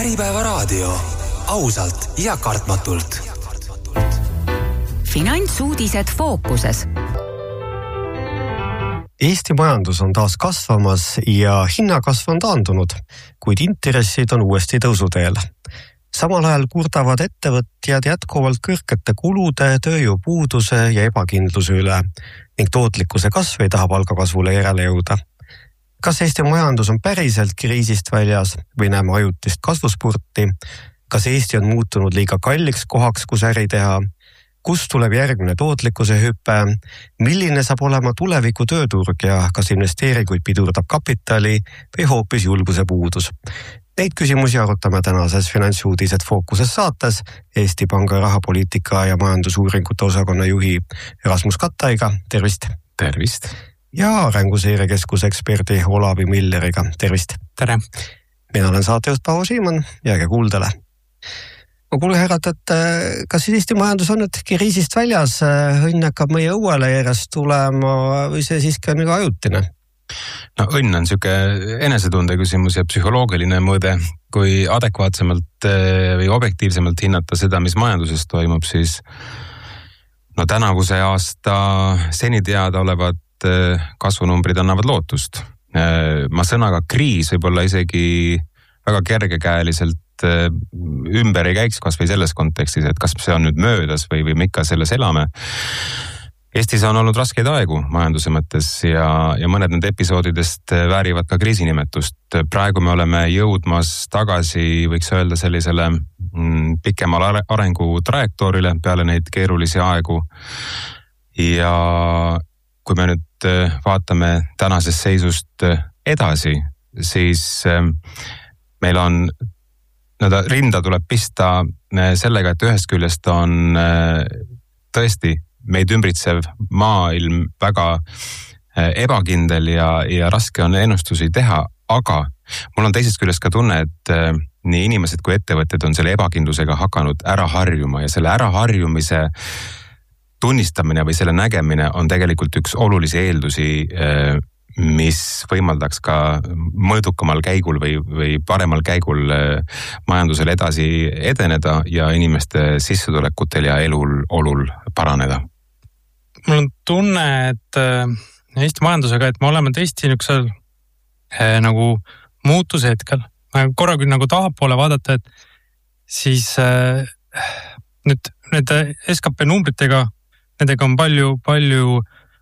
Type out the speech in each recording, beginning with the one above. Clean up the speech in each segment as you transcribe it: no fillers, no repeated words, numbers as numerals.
Äripäevaraadio. Ausalt ja kartmatult. Finantsuudised fookuses. Eesti majandus on taas kasvamas ja hinnakasv on taandunud, kuid intressid on uuesti tõusuteel. Samal ajal kurdavad ettevõtjad jätkuvalt kõrgete kulude, tööjõupuuduse ja ebakindluse üle ning tootlikkuse kasv ei taha palgakasvule järele jõuda. Kas Eesti majandus on päriselt kriisist väljas või näeme ajutist kasvuspurti? Kas Eesti on muutunud liiga kalliks kohaks, kus äri teha? Kust tuleb järgmine tootlikkuse hüpe? Milline saab olema tuleviku tööturg ja kas investeeringuid pidurdab kapitali või hoopis julguse puudus? Neid küsimusi arutame tänases Finantsuudised fookuses saates Eesti Panga rahapoliitika ja majandusuuringute osakonna juhi Rasmus Kattaiga. Tervist! Tervist! Ja Arenguseirekeskuse eksperdi Olavi Milleriga. Tervist! Tere! Mina olen saatejuht Paavo Siimann, jääge kuuldele. Kuule herrat, et kas Eesti majandus on nüüd kriisist väljas, õnn hakkab meie õuele järjest tulema või see siiski on nagu ajutine? No õnn on siuke enesetunde küsimus ja psühholoogiline mõõde. Kui adekvaatsemalt või objektiivsemalt hinnata seda, mis majanduses toimub, siis tänavuse aasta seni teada olevad kasvunumbrid annavad lootust. Ma sõnaga kriis võib-olla isegi väga kergekäeliselt ümber ei käiks kas või selles kontekstis, et kas see on nüüd möödas või me ikka selles elame. Eestis on olnud raskeid aegu majanduse mõttes ja mõned need episoodidest väärivad ka kriisinimetust. Praegu me oleme jõudmas tagasi, võiks öelda, sellisele pikemale arengu trajektoorile peale neid keerulisi aegu. Ja kui me nüüd vaatame tänasest seisust edasi, siis meil on rinda tuleb pista sellega, et ühest küljest on tõesti meid ümbritsev maailm väga ebakindel ja raske on ennustusi teha, aga mul on teisest küljest ka tunne, et nii inimesed kui ettevõtted on selle ebakindlusega hakanud ära harjuma ja selle äraharjumise tunnistamine või selle nägemine on tegelikult üks olulisi eeldusi, mis võimaldaks ka mõõdukamal käigul või paremal käigul majandusel edasi edeneda ja inimeste sissetulekutel ja olul paraneda. Mul on tunne, et Eesti majandusega, et me oleme tõesti niisugusel nagu muutuse hetkel. Korra küll nagu tahapoole vaadata, et siis nüüd need SKP numbritega, nendega on palju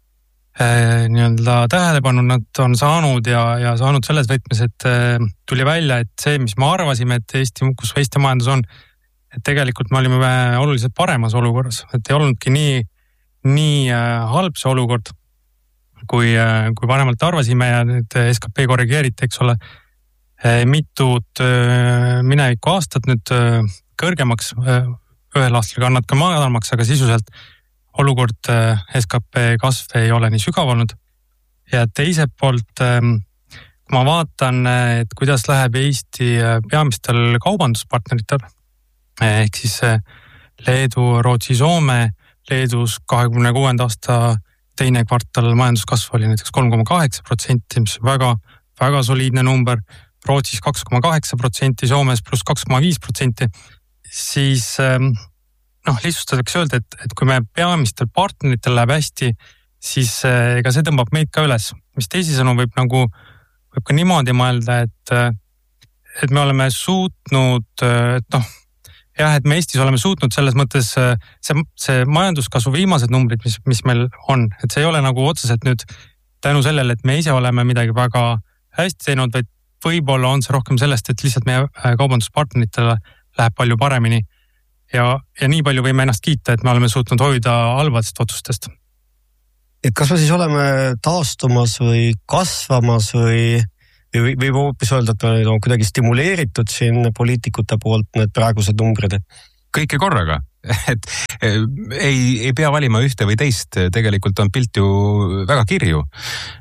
tähelepanu nad on saanud ja saanud selles võtmes, et tuli välja, et see, mis me arvasime, et kus Eesti majandus on, et tegelikult me olime oluliselt paremas olukorras, et ei olnudki nii halb see olukord, kui paremalt arvasime ja nüüd SKP korrigeeriti, eks ole, mitut mineviku aastat nüüd kõrgemaks, ühel aastal kannad ka madalamaks, aga sisuliselt olukord SKP kasv ei ole nii sügav olnud. Ja teiselt poolt, kui ma vaatan, et kuidas läheb Eesti peamistel kaubanduspartneritel, ehk siis Leedu, Rootsi, Soome, Leedus 2026. aasta teine kvartal majanduskasv oli näiteks 3,8%, mis on väga, väga soliidne number, Rootsis 2,8%, Soomes plus 2,5%, siis lihtsustatakse öelda, et kui me peamistel partneritel läheb hästi, siis ega see tõmbab meid ka üles. Mis teisisõnu võib ka niimoodi mõelda, et me oleme suutnud, et me Eestis oleme suutnud selles mõttes see majanduskasvu viimased numbrid, mis meil on, et see ei ole nagu otseselt nüüd tänu sellele, et me ise oleme midagi väga hästi teinud, vaid võib-olla on see rohkem sellest, et lihtsalt meie kaubanduspartneritele läheb palju paremini. Ja nii palju võime ennast kiita, et me oleme suutnud hoida halvadest otsustest. Et kas me siis oleme taastumas või kasvamas või hoopis öelda, et me on kuidagi stimuleeritud siin poliitikute poolt need praegused numbrid? Kõike korraga. Et ei pea valima ühte või teist, tegelikult on pilt ju väga kirju.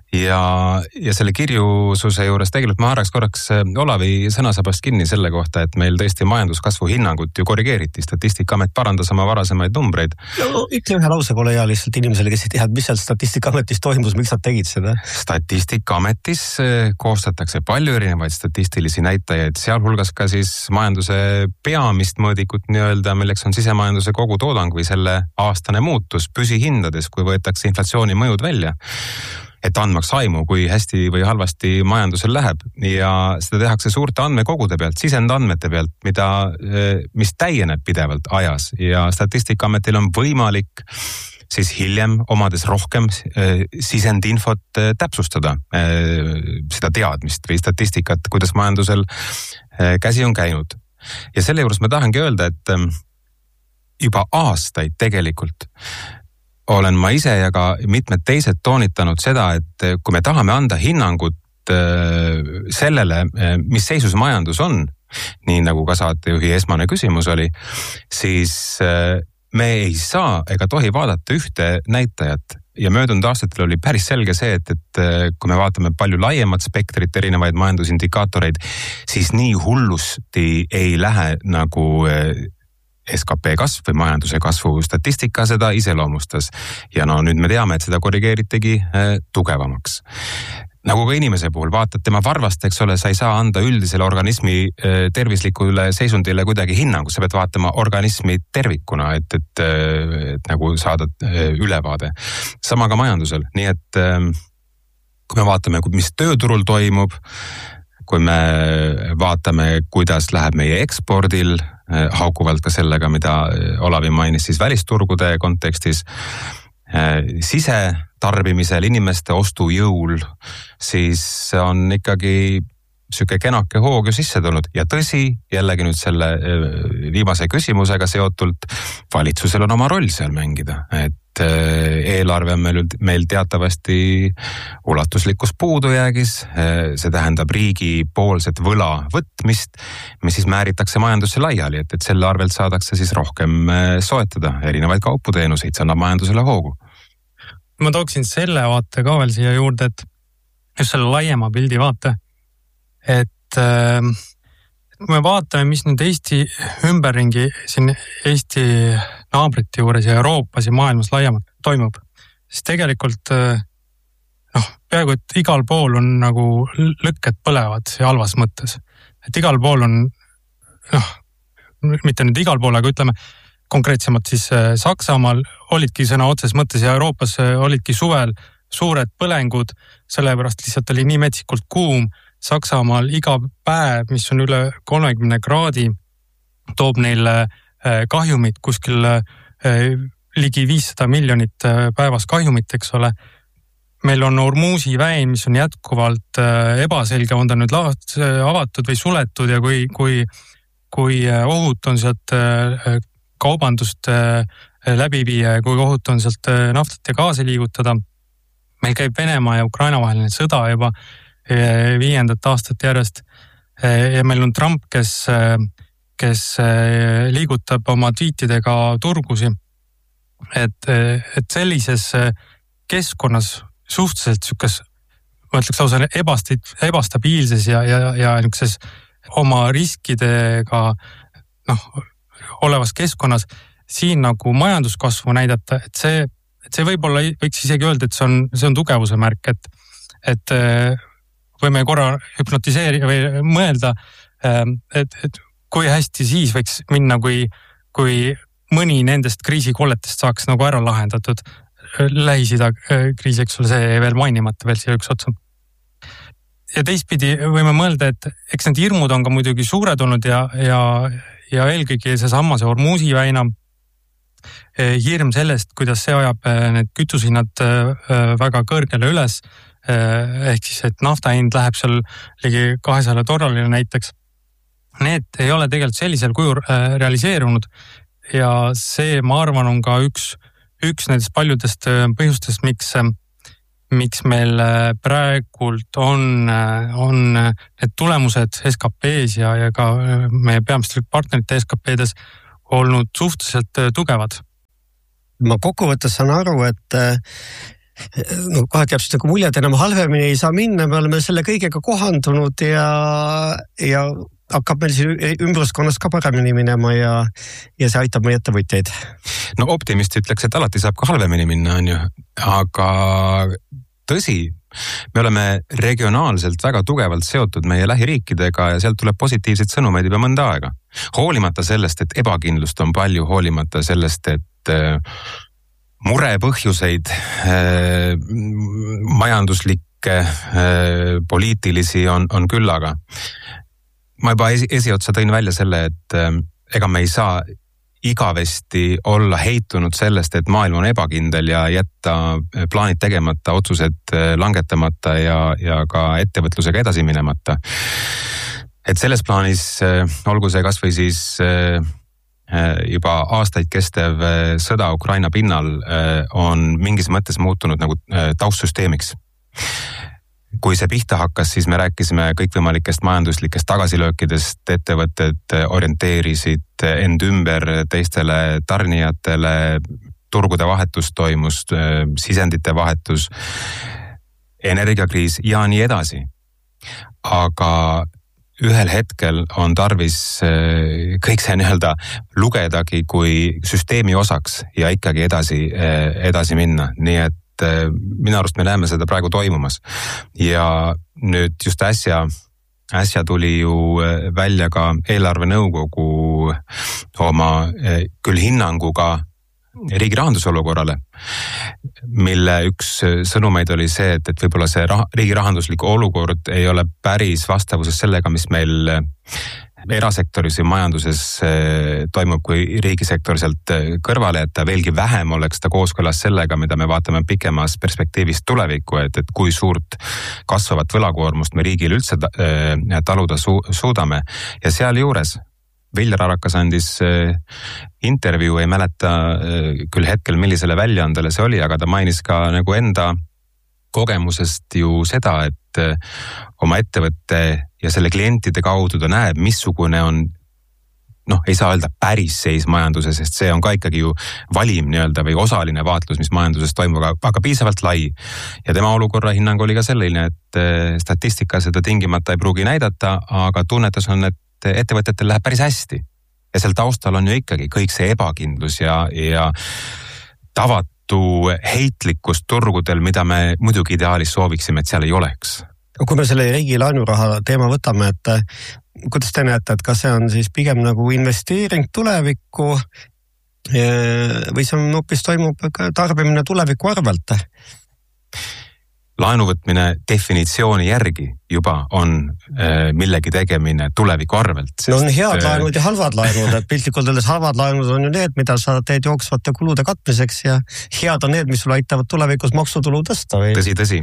ja selle kirjususe juures tegelikult ma haaraks korraks Olavi sõnasabast kinni selle kohta, et meil tõesti majanduskasvu hinnangut ju korrigeeriti. Statistikaamet parandas oma varasemaid numbreid. No, ütle ühe lausega ole hea lihtsalt inimesele, kes ei tea, mis seal Statistikaametis toimus, miks nad tegid seda? Statistikaametis koostatakse palju erinevaid statistilisi näitajaid, sealhulgas ka siis majanduse peamist mõõdikut nii-öelda, milleks on sisemajanduse kogutoodang või selle aastane muutus püsihindades, kui võetakse inflatsiooni mõjud välja. Et andmaks aimu, kui hästi või halvasti majandusel läheb ja seda tehakse suurte andmekogude pealt, sisendandmete pealt, mis täieneb pidevalt ajas ja Statistikaametil on võimalik siis hiljem omades rohkem sisendinfot täpsustada seda teadmist või statistikat, kuidas majandusel käsi on käinud. Ja selle juures ma tahangi öelda, et juba aastaid tegelikult olen ma ise ja ka mitmed teised toonitanud seda, et kui me tahame anda hinnangut sellele, mis seisus majandus on, nii nagu ka saatejuhi esmane küsimus oli, siis me ei saa ega tohi vaadata ühte näitajat. Ja möödunud aastatel oli päris selge see, et kui me vaatame palju laiemat spektrit, erinevaid majandusindikaatoreid, siis nii hullusti ei lähe nagu SKP kasv või majanduse kasvu statistika seda iseloomustas. Ja no nüüd me teame, et seda korrigeeritigi tugevamaks. Nagu ka inimese puhul vaatad tema varvast, eks ole, sa ei saa anda üldisele organismi tervislikule seisundile kuidagi hinnangu, sa pead vaatama organismi tervikuna, et nagu saada ülevaade. Sama ka majandusel, nii et kui me vaatame, mis tööturul toimub, kui me vaatame, kuidas läheb meie ekspordil, haukuvalt ka sellega, mida Olavi mainis siis välisturgude kontekstis, sisetarbimisel, inimeste ostujõul, siis on ikkagi siuke kenake hoog ju sisse tulnud. Ja tõsi, jällegi nüüd selle viimase küsimusega seotult, valitsusel on oma roll seal mängida, et eelarve on meil teatavasti ulatuslikus puudujäägis, see tähendab riigi poolset võla võtmist, mis siis määritakse majandusse laiali, et selle arvelt saadakse siis rohkem soetada erinevaid kauputeenuseid, see annab majandusele hoogu. Ma tooksin selle vaate ka veel siia juurde, et just selle laiema pildi vaate, et kui me vaatame, mis nüüd Eesti ümberringi siin Eesti naabrite juures ja Euroopas ja maailmas laiemalt toimub, siis tegelikult peaaegu et igal pool on nagu lükked põlevad ja halvas mõttes. Et igal pool on, mitte nüüd igal pool, aga ütleme konkreetsemalt siis Saksamaal olidki sõna otses mõttes ja Euroopas olidki suvel suured põlengud, sellepärast lihtsalt oli nii metsikult kuum. Saksamaal iga päev, mis on üle 30 kraadi, toob neile kahjumit kuskil ligi 500 miljonit päevas kahjumit, eks ole. Meil on Ormusi väin, mis on jätkuvalt ebaselge, on ta nüüd avatud või suletud ja kui ohut on sealt kaubandust läbi viia ja kui ohut on sealt naftat ja gaasi liigutada. Meil käib Venemaa ja Ukraina vaheline sõda juba 5. aastat järjest ja meil on Trump, kes liigutab oma tweetidega turgusi, et sellises keskkonnas suhteliselt sükes, ma ütleks lausa ebastabiilses ja niisuguses oma riskidega olevas keskkonnas siin nagu majanduskasvu näidata, et see võib-olla võiks isegi öelda, et see on tugevuse märk, et võime korra hüpnotiseerida või mõelda, et kui hästi siis võiks minna, kui mõni nendest kriisikolletest saaks nagu ära lahendatud. Lähis-Ida kriisi, eks ole, see veel mainimata veel siia üks otsa. Ja teistpidi võime mõelda, et eks need hirmud on ka muidugi suured olnud ja eelkõige see samase Ormusi väina hirm sellest, kuidas see ajab need kütusehinnad väga kõrgele üles, ehk siis, et nafta hind läheb seal ligi $200 näiteks. Need ei ole tegelikult sellisel kujul realiseerunud ja see, ma arvan, on ka üks nendest paljudest põhjustest, miks meil praegult on need tulemused SKP-s ja ka meie peamistel partnerite SKP-des olnud suhteliselt tugevad. Ma kokkuvõttes saan aru, et no kohati jääb siis nagu mulje, et enam halvemini ei saa minna, me oleme selle kõigega kohandunud ja hakkab meil siin ümbruskonnas ka paremini minema ja see aitab meie ettevõtjaid. No optimist ütleks, et alati saab ka halvemini minna, on ju, aga tõsi, me oleme regionaalselt väga tugevalt seotud meie lähiriikidega ja sealt tuleb positiivseid sõnumeid juba mõnda aega. Hoolimata sellest, et ebakindlust on palju, hoolimata sellest, et murepõhjuseid, majanduslikke, poliitilisi on küllaga. Ma juba esiotsa tõin välja selle, et ega me ei saa igavesti olla heitunud sellest, et maailm on ebakindel ja jätta plaanid tegemata, otsused langetamata ja ka ettevõtlusega edasi minemata. Et selles plaanis, olgu see kas või siis juba aastaid kestev sõda Ukraina pinnal on mingis mõttes muutunud nagu taustsüsteemiks. Kui see pihta hakkas, siis me rääkisime kõikvõimalikest majanduslikest tagasilöökidest, ettevõtted orienteerisid end ümber teistele tarnijatele, turgude vahetus toimus, sisendite vahetus, energiakriis ja nii edasi. Aga ühel hetkel on tarvis kõik see nii-öelda lugedagi kui süsteemi osaks ja ikkagi edasi minna, nii et minu arust me näeme seda praegu toimumas ja nüüd just äsja tuli ju välja ka eelarvenõukogu oma küll hinnanguga riigi rahandusolukorrale, mille üks sõnumeid oli see, et võib-olla see riigi rahanduslik olukord ei ole päris vastavuses sellega, mis meil erasektoris ja majanduses toimub, kui riigisektor sealt kõrvale, et ta veelgi vähem oleks ta kooskõlas sellega, mida me vaatame pikemas perspektiivis tulevikku, et kui suurt kasvavat võlakoormust me riigil üldse taluda suudame. Ja seal juures Viljar Arakas andis intervjuu, ei mäleta küll hetkel, millisele väljaandele see oli, aga ta mainis ka nagu enda kogemusest ju seda, et oma ettevõtte ja selle klientide kaudu ta näeb, missugune on, ei saa öelda päris seis majanduses, sest see on ka ikkagi ju valim nii-öelda või osaline vaatlus, mis majanduses toimub, aga piisavalt lai. Ja tema olukorra hinnang oli ka selline, et statistika seda tingimata ei pruugi näidata, aga tunnetus on, et ettevõtetel läheb päris hästi. Ja seal taustal on ju ikkagi kõik see ebakindlus ja tavatu heitlikkus turgudel, mida me muidugi ideaalis sooviksime, et seal ei oleks. Kui me selle riigi laenuraha teema võtame, et kuidas te näete, et kas see on siis pigem nagu investeering tulevikku või see on hoopis toimub tarbimine tuleviku arvelt? Laenuvõtmine definitsiooni järgi juba on millegi tegemine tuleviku arvelt. No on head laenud ja halvad laenud, et piltlikult öeldes halvad laenud on ju need, mida sa teed jooksvate kulude katmiseks ja head on need, mis sul aitavad tulevikus maksutulu tõsta. Või? Tõsi.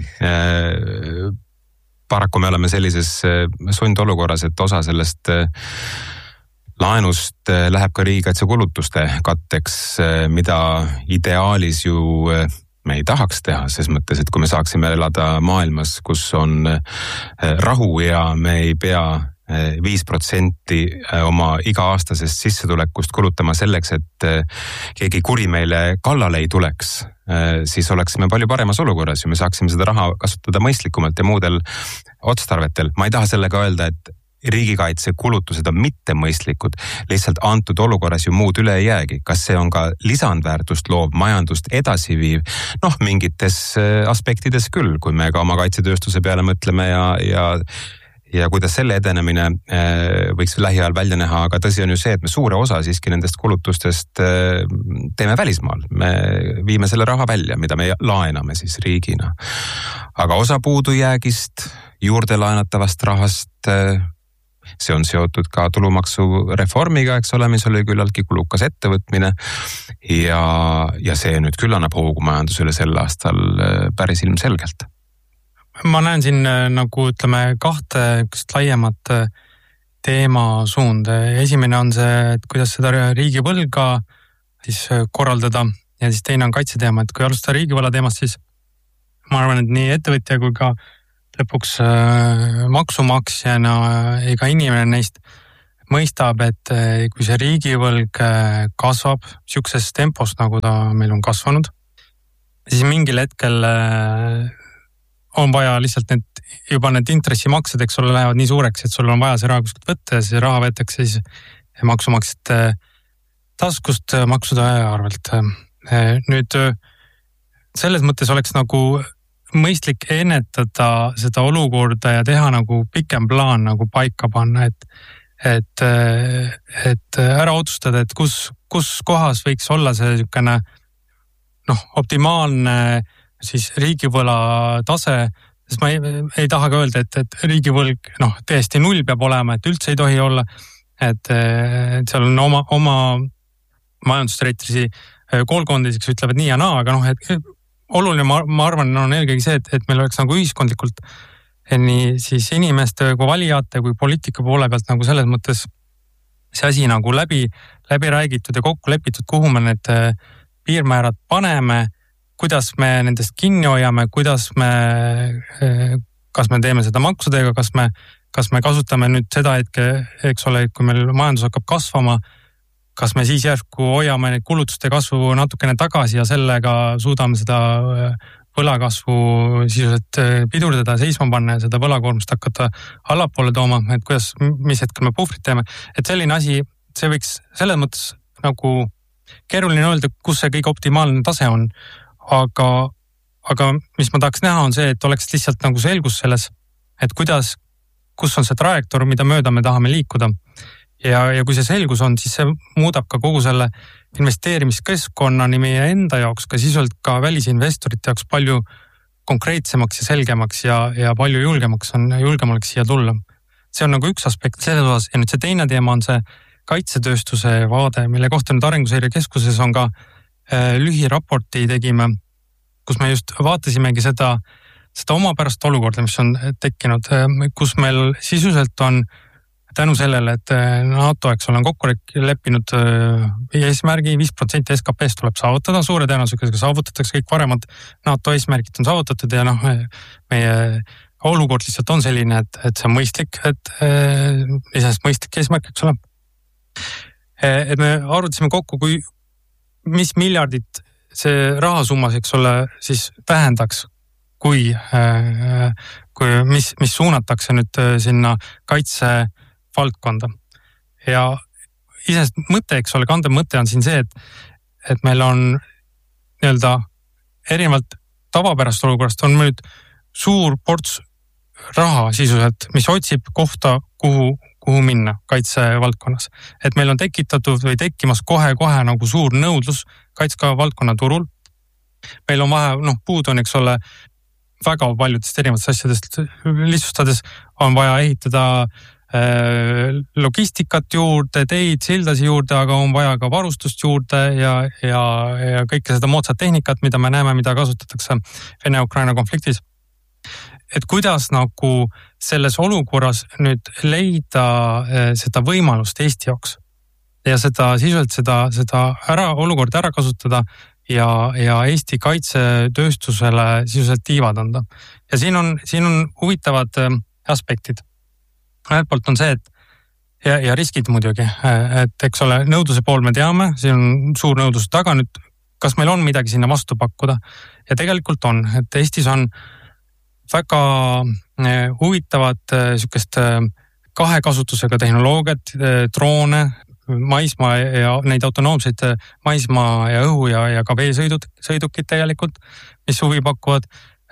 Paraku me oleme sellises sundolukorras, et osa sellest laenust läheb ka riigikaitsekulutuste katteks, mida ideaalis ju me ei tahaks teha, ses mõttes, et kui me saaksime elada maailmas, kus on rahu ja me ei pea 5% oma iga-aastasest sissetulekust kulutama selleks, et keegi kuri meile kallale ei tuleks, siis oleksime palju paremas olukorras ja me saaksime seda raha kasutada mõistlikumalt ja muudel otstarvetel. Ma ei taha sellega öelda, et riigikaitse kulutused on mitte mõistlikud, lihtsalt antud olukorras ju muud üle ei jäägi. Kas see on ka lisandväärtust loov, majandust edasi viiv? Mingites aspektides küll, kui me ka oma kaitsetööstuse peale mõtleme ja kuidas selle edenemine võiks lähiajal välja näha, aga tõsi on ju see, et me suure osa siiski nendest kulutustest teeme välismaal. Me viime selle raha välja, mida me laename siis riigina. Aga osa puudujäägist, juurde laenatavast rahast, see on seotud ka tulumaksureformiga, eks ole, mis oli küllaltki kulukas ettevõtmine ja see nüüd küll annab hoogu majandusele sel aastal päris ilmselgelt. Ma näen siin nagu ütleme kahte laiemat teemasuund. Esimene on see, et kuidas seda riigivõlga siis korraldada ja siis teine on kaitseteema, et kui alustada riigivõla teemast, siis ma arvan, et nii ettevõtja kui ka lõpuks maksumaksjana ega inimene neist mõistab, et kui see riigivõlg kasvab siukses tempos, nagu ta meil on kasvanud, siis mingil hetkel on vaja lihtsalt need intressimaksed, eks ole, lähevad nii suureks, et sul on vaja see raha kuskilt võtta ja see raha võetakse siis maksumaksjate taskust maksude arvelt. Nüüd selles mõttes oleks nagu mõistlik ennetada seda olukorda ja teha nagu pikem plaan nagu paika panna, et ära otsustada, et kus kohas võiks olla see niisugune optimaalne siis riigivõla tase, sest ma ei taha ka öelda, et riigivõlg täiesti null peab olema, et üldse ei tohi olla, et seal on oma majandusstreitrisi koolkondis, kes ütlevad nii ja naa, aga et oluline, ma arvan, on eelkõige see, et meil oleks nagu ühiskondlikult nii siis inimeste kui valijate kui poliitika poole pealt nagu selles mõttes see asi nagu läbi räägitud ja kokku lepitud, kuhu me need piirmäärad paneme, kuidas me nendest kinni hoiame, kas me teeme seda maksudega, kas me kasutame nüüd seda hetke, eks ole, kui meil majandus hakkab kasvama, kas me siis järsku hoiame neid kulutuste kasvu natukene tagasi ja sellega suudame seda võlakasvu sisuliselt pidurdada, seisma panna ja seda võlakoormust hakata allapoole tooma, et mis hetkel me puhvrit teeme. Et selline asi, see võiks selles mõttes nagu keeruline öelda, kus see kõige optimaalne tase on. Aga mis ma tahaks näha on see, et oleks lihtsalt nagu selgus selles, et kus on see trajektoor, mida mööda me tahame liikuda. Ja kui see selgus on, siis see muudab ka kogu selle investeerimiskeskkonna nii meie enda jaoks, ka sisuliselt ka välisinvestorite jaoks palju konkreetsemaks ja selgemaks ja palju julgemaks siia tulla. See on nagu üks aspekt selles osas ja nüüd see teine teema on see kaitsetööstuse vaade, mille kohta nüüd Arenguseire Keskuses on ka lühiraporti tegime, kus me just vaatasimegi seda omapärast olukorda, mis on tekkinud, kus meil sisuliselt on tänu sellele, et NATO, eks ole, on kokku leppinud eesmärgi 5% SKP-st tuleb saavutada, suure tõenäosusega saavutatakse kõik varemad NATO eesmärgid on saavutatud ja meie olukord lihtsalt on selline, et see on mõistlik, et isest mõistlik eesmärk, eks ole. Et me arutasime kokku, mis miljardit see rahasummas, eks ole, siis vähendaks, mis suunatakse nüüd sinna kaitsevaldkonda. Ja isest mõte, eks ole, kandev mõte on siin see, et meil on nii-öelda erinevalt tavapärast olukorrast on meil nüüd suur ports raha sisuliselt, mis otsib kohta, kuhu minna kaitsevaldkonnas. Et meil on tekitatud või tekkimas kohe nagu suur nõudlus kaitsevaldkonna turul. Meil on vaja, puudu on, eks ole, väga paljudest erinevatest asjadest lihtsustades on vaja ehitada logistikat juurde, teid, sildasi juurde, aga on vaja ka varustust juurde ja kõike seda moodsat tehnikat, mida me näeme, mida kasutatakse Vene-Ukraina konfliktis. Et kuidas nagu selles olukorras nüüd leida seda võimalust Eesti jaoks ja sisuliselt seda olukorda ära kasutada ja Eesti kaitsetööstusele sisuliselt tiivad anda. Ja siin on huvitavad aspektid. Ühelt poolt on see, et ja riskid muidugi, et eks ole, nõudluse pool me teame, siin on suur nõudlus taga nüüd, kas meil on midagi sinna vastu pakkuda ja tegelikult on, et Eestis on väga huvitavad sükest kahe kasutusega tehnoloogiat, droone, maismaa ja neid autonoomseid maismaa ja õhu ja ka veesõidukid tegelikult, mis huvi pakuvad.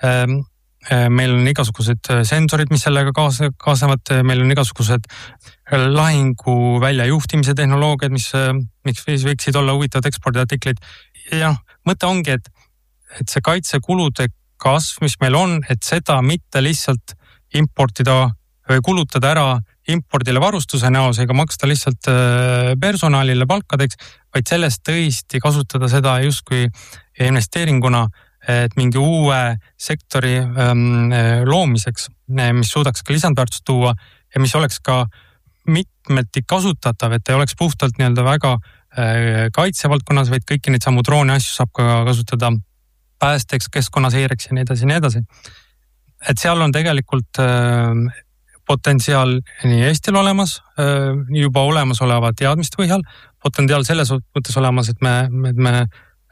Meil on igasugused sensorid, mis sellega kaasavad, meil on igasugused lahingu välja juhtimise tehnoloogiad, mis võiksid olla huvitavad ekspordiartiklid. Ja mõte ongi, et see kaitsekulude kasv, mis meil on, et seda mitte lihtsalt importida või kulutada ära impordile varustuse näos ega maksta lihtsalt personalile palkadeks, vaid sellest tõesti kasutada seda justkui investeeringuna, et mingi uue sektori loomiseks, mis suudaks ka lisandväärtust tuua ja mis oleks ka mitmeti kasutatav, et ei oleks puhtalt nii-öelda väga kaitsevaldkonnas, vaid kõiki neid samu drooni asju saab ka kasutada päästeks, keskkonnaseireks ja nii edasi. Et seal on tegelikult potentsiaal nii Eestil olemas, juba olemasoleva teadmiste põhjal, potentsiaal selles mõttes olemas, et me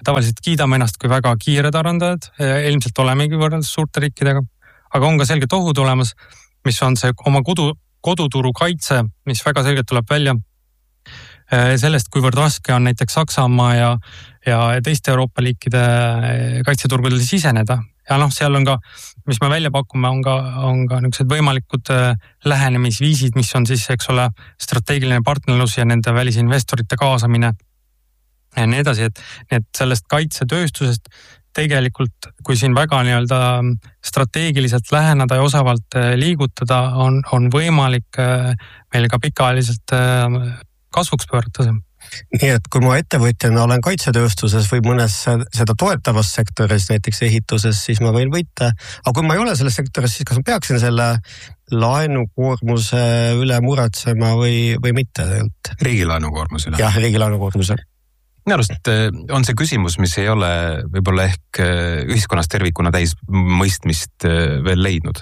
tavaliselt kiidame ennast kui väga kiired arendajad, ilmselt olemegi võrreldes suurte riikidega, aga on ka selgelt ohud olemas, mis on see oma koduturu kaitse, mis väga selgelt tuleb välja sellest, kuivõrd raske on näiteks Saksamaa ja teiste Euroopa liikide kaitseturgudel siseneda. Ja seal on ka, mis me välja pakume, on ka niisugused võimalikud lähenemisviisid, mis on siis, eks ole, strateegiline partnerlus ja nende välisinvestorite kaasamine ja nii edasi, et sellest kaitsetööstusest tegelikult, kui siin väga nii-öelda strateegiliselt läheneda ja osavalt liigutada, on võimalik meil ka pikaajaliselt kasvuks pöörata see. Nii et kui ma ettevõtjana olen kaitsetööstuses või mõnes seda toetavas sektoris, näiteks ehituses, siis ma võin võita. Aga kui ma ei ole selles sektoris, siis kas ma peaksin selle laenukoormuse üle muretsema või mitte? Riigi laenukoormuse üle? Jah, riigi laenukoormuse. Minu arust on see küsimus, mis ei ole võib-olla ehk ühiskonnas tervikuna täis mõistmist veel leidnud.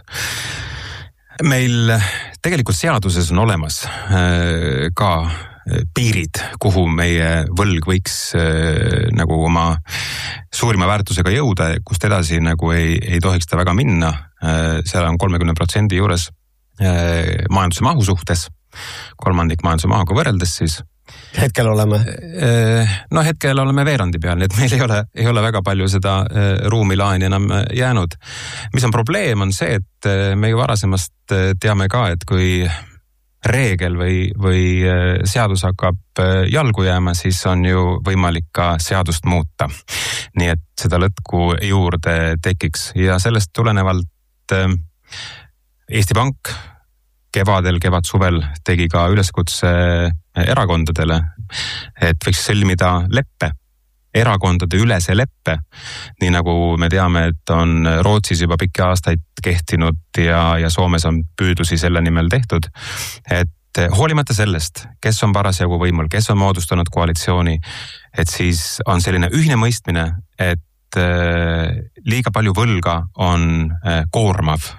Meil tegelikult seaduses on olemas ka piirid, kuhu meie võlg võiks nagu oma suurima väärtusega jõuda, kust edasi nagu ei tohiks ta väga minna. Seal on 30% juures majanduse mahu suhtes, kolmandik majanduse mahuga võrreldes siis. Hetkel oleme? No hetkel oleme veerandi peal, nii et meil ei ole väga palju seda ruumi laeni enam jäänud. Mis on probleem, on see, et me ju varasemast teame ka, et kui reegel või seadus hakkab jalgu jääma, siis on ju võimalik ka seadust muuta. Nii et seda lõtku juurde tekiks ja sellest tulenevalt Eesti Pank kevad-suvel tegi ka üleskutse erakondadele, et võiks sõlmida leppe, erakondade ülese leppe, nii nagu me teame, et on Rootsis juba pikki aastaid kehtinud ja Soomes on püüdlusi selle nimel tehtud, et hoolimata sellest, kes on parasjagu võimul, kes on moodustanud koalitsiooni, et siis on selline ühine mõistmine, et liiga palju võlga on koormav.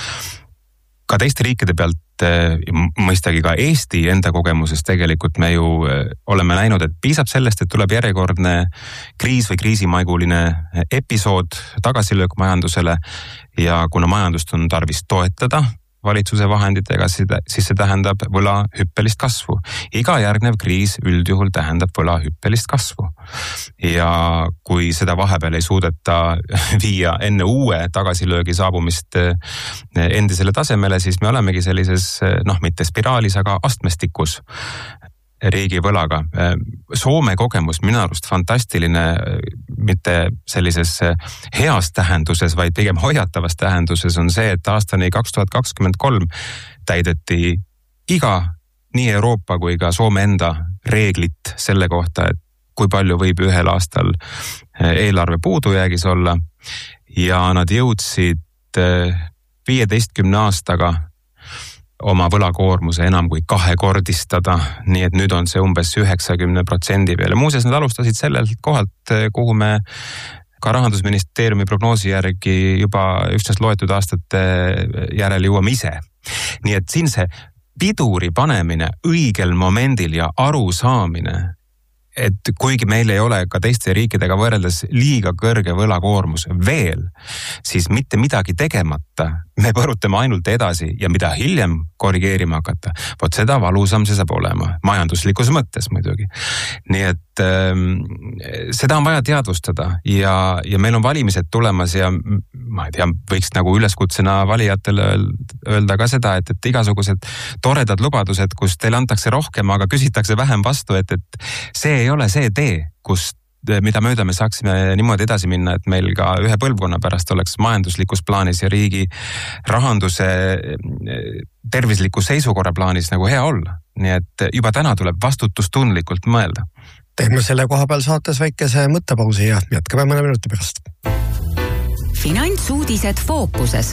Ka teiste riikide pealt, mõistagi ka Eesti enda kogemuses tegelikult me ju oleme näinud, et piisab sellest, et tuleb järjekordne kriis või kriisimaiguline episood, tagasilöök majandusele ja kuna majandust on tarvis toetada valitsuse vahenditega, siis see tähendab võla hüppelist kasvu. Iga järgnev kriis üldjuhul tähendab võla hüppelist kasvu. Ja kui seda vahepeal ei suudeta viia enne uue tagasilöögi saabumist endisele tasemele, siis me olemegi sellises, mitte spiraalis, aga astmestikus riigi võlaga. Soome kogemus minu arust fantastiline, mitte sellises heas tähenduses, vaid pigem hoiatavas tähenduses on see, et aastani 2023 täideti iga nii Euroopa kui ka Soome enda reeglit selle kohta, et kui palju võib ühel aastal eelarve puudujäägis olla ja nad jõudsid 15 aastaga oma võlakoormuse enam kui kahekordistada, nii et nüüd on see umbes 90% peale. Muuseas, nad alustasid sellelt kohalt, kuhu me ka Rahandusministeeriumi prognoosi järgi juba üksnes loetud aastate järel jõuame ise. Nii et siin see piduri panemine õigel momendil ja arusaamine, et kuigi meil ei ole ka teiste riikidega võrreldes liiga kõrge võlakoormus veel, siis mitte midagi tegemata me põrutame ainult edasi ja mida hiljem korrigeerima hakata, vot seda valusam see saab olema, majanduslikus mõttes muidugi. Nii et seda on vaja teadvustada ja meil on valimised tulemas ja ma ei tea, võiks nagu üleskutsena valijatele öelda ka seda, et igasugused toredad lubadused, kus teile antakse rohkem, aga küsitakse vähem vastu, et see ei ole see tee, mida mööda me saaksime niimoodi edasi minna, et meil ka ühe põlvkonna pärast oleks majanduslikus plaanis ja riigi rahanduse tervisliku seisukorra plaanis nagu hea olla. Nii et juba täna tuleb vastutustundlikult mõelda. Teeme selle koha peal saates väikese mõttepausi ja jätkame mõne minuti pärast. Finantsuudised fookuses.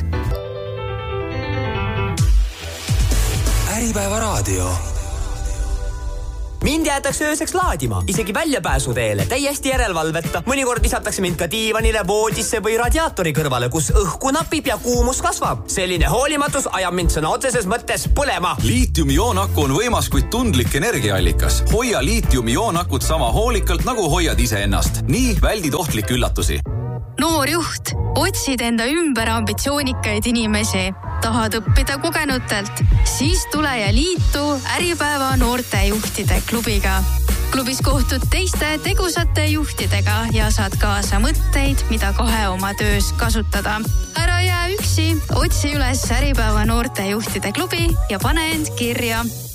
Äripäeva raadio. Mind jäetakse ööseks laadima, isegi väljapääsuteele, täiesti järelevalveta. Mõnikord lisatakse mind ka diivanile, voodisse või radiaatori kõrvale, kus õhku napib ja kuumus kasvab. Selline hoolimatus ajab mind sõna otseses mõttes põlema. Liitium-ioon-aku on võimas, kuid tundlik energiaallikas. Hoia liitium-ioon-akut sama hoolikalt, nagu hoiad ise ennast. Nii väldid ohtlikke üllatusi. Noor juht, otsid enda ümber ambitsioonikaid inimesi. Tahad õppida kogenutelt? Siis tule ja liitu Äripäeva noortejuhtide klubiga. Klubis kohtud teiste tegusate juhtidega ja saad kaasa mõtteid, mida kohe oma töös kasutada. Ära jää üksi, otsi üles Äripäeva noortejuhtide klubi ja pane end kirja.